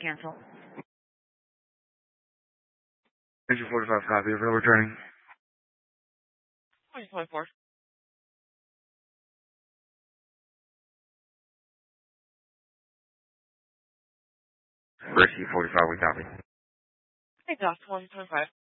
cancel. Engine 45 copy, available returning. 2024. Rescue 45, we copy. Hey, Doc, 2025.